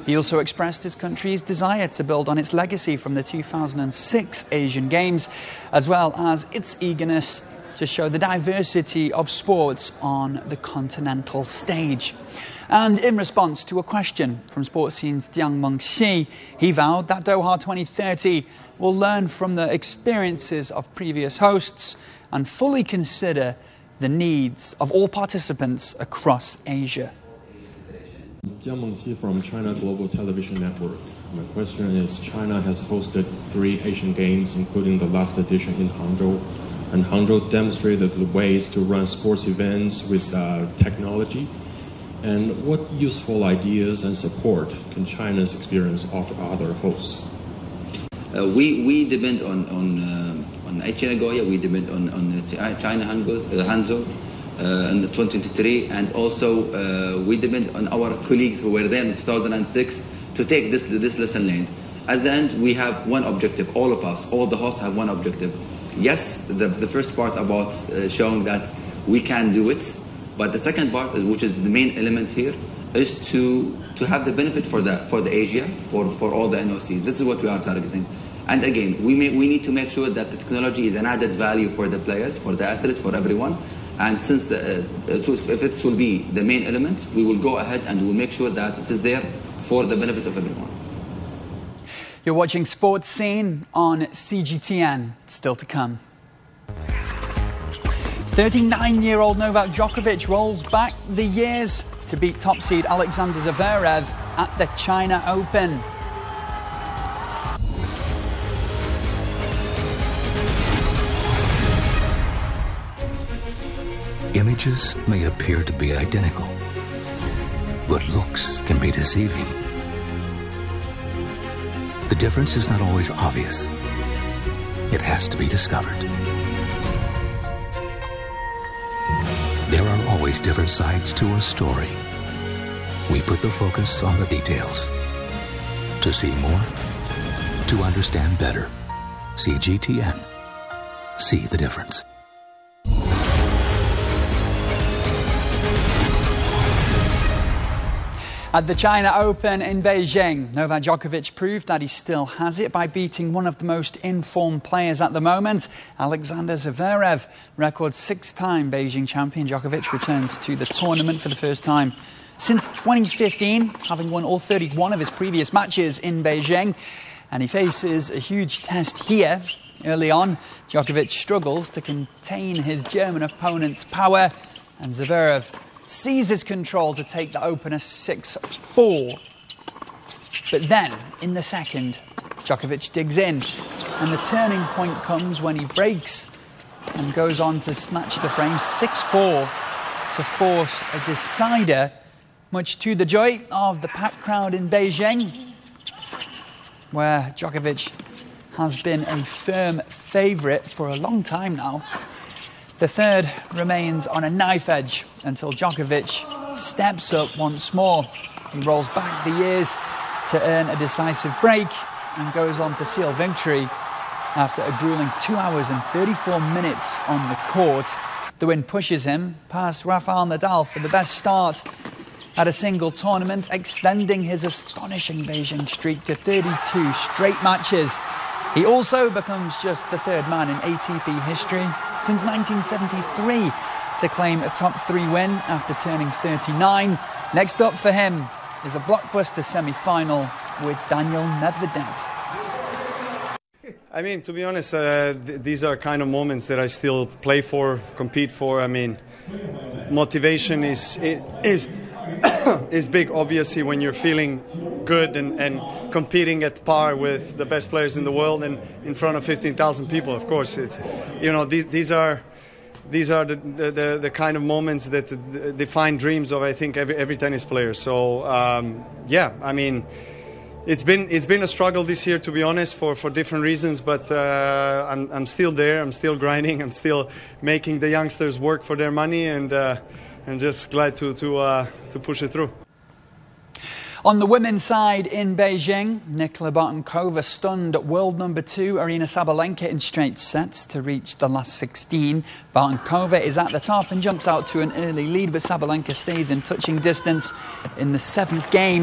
He also expressed his country's desire to build on its legacy from the 2006 Asian Games, as well as its eagerness to show the diversity of sports on the continental stage. And in response to a question from Sports Scene's Jiang Mengxi, he vowed that Doha 2030 will learn from the experiences of previous hosts and fully consider the needs of all participants across Asia. Jiang Mengxi from China Global Television Network. My question is, China has hosted 3 Asian Games, including the last edition in Hangzhou. And Hangzhou demonstrated the ways to run sports events with technology. And what useful ideas and support can China's experience offer other hosts? We depend on Aichi Nagoya, we depend on China Hangzhou in 2023, and also we depend on our colleagues who were there in 2006 to take this lesson learned. At the end, we have one objective, all of us, all the hosts have one objective. Yes, the first part about showing that we can do it, but the second part, which is the main element here, is to have the benefit for the Asia, for all the NOC. This is what we are targeting. And again, we need to make sure that the technology is an added value for the players, for the athletes, for everyone. And since if it will be the main element, we will go ahead and we'll make sure that it is there for the benefit of everyone. You're watching Sports Scene on CGTN. Still to come. 39-year-old Novak Djokovic rolls back the years to beat top seed Alexander Zverev at the China Open. Images may appear to be identical, but looks can be deceiving. The difference is not always obvious. It has to be discovered. There are always different sides to a story. We put the focus on the details. To see more, to understand better. CGTN. See the difference. At the China Open in Beijing, Novak Djokovic proved that he still has it by beating one of the most informed players at the moment, Alexander Zverev. Record 6-time Beijing champion Djokovic returns to the tournament for the first time since 2015, having won all 31 of his previous matches in Beijing. And he faces a huge test here. Early on, Djokovic struggles to contain his German opponent's power, and Zverev seizes control to take the opener 6-4. But then, in the second, Djokovic digs in, and the turning point comes when he breaks and goes on to snatch the frame 6-4 to force a decider, much to the joy of the packed crowd in Beijing, where Djokovic has been a firm favourite for a long time now. The third remains on a knife edge until Djokovic steps up once more. He rolls back the years to earn a decisive break and goes on to seal victory after a grueling 2 hours and 34 minutes on the court. The win pushes him past Rafael Nadal for the best start at a single tournament, extending his astonishing Beijing streak to 32 straight matches. He also becomes just the third man in ATP history since 1973 to claim a top 3 win after turning 39. Next up for him is a blockbuster semi-final with Daniil Medvedev. I mean, to be honest, these are kind of moments that I still play for, compete for. I mean, motivation is big, obviously, when you're feeling good and competing at par with the best players in the world and in front of 15,000 people. Of course, it's, you know, these are the kind of moments that define dreams of, I think, every tennis player. So yeah, I mean, it's been a struggle this year, to be honest, for different reasons. But I'm still there. I'm still grinding. I'm still making the youngsters work for their money, and I'm just glad to push it through. On the women's side in Beijing, Nicola Bartenkova stunned world number 2 Aryna Sabalenka in straight sets to reach the last 16. Bartenkova is at the top and jumps out to an early lead, but Sabalenka stays in touching distance in the 7th game.